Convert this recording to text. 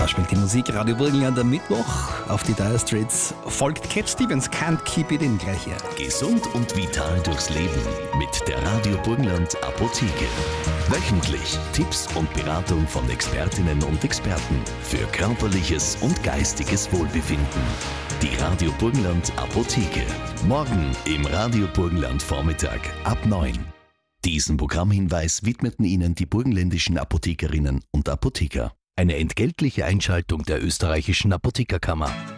Da spielt die Musik Radio Burgenland am Mittwoch. Auf die Dire Straits folgt Cat Stevens, Can't Keep It In gleich hier. Gesund und vital durchs Leben mit der Radio Burgenland Apotheke. Wöchentlich Tipps und Beratung von Expertinnen und Experten für körperliches und geistiges Wohlbefinden. Die Radio Burgenland Apotheke. Morgen im Radio Burgenland Vormittag ab 9. Diesen Programmhinweis widmeten Ihnen die burgenländischen Apothekerinnen und Apotheker. Eine entgeltliche Einschaltung der österreichischen Apothekerkammer.